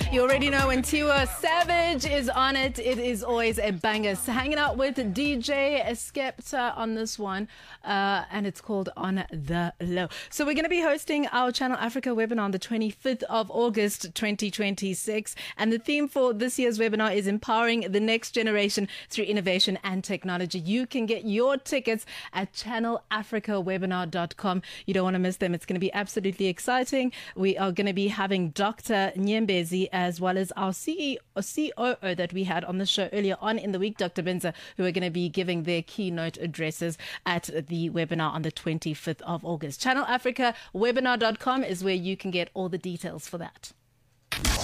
You already know when Tiwa Savage is on it, it is always a banger. So hanging out with DJ Skepta on this one, and it's called On the Low. So we're going to be hosting our Channel Africa webinar on the 25th of August 2026, and the theme for this year's webinar is empowering the next generation through innovation and technology. You can get your tickets at channelafricawebinar.com. You don't want to miss them. It's going to be absolutely exciting. We are going to be having Dr. Nyembezi as well as our COO that we had on the show earlier on in the week, Dr. Benza, who are going to be giving their keynote addresses at the webinar on the 25th of August. ChannelAfricaWebinar.com is where you can get all the details for that.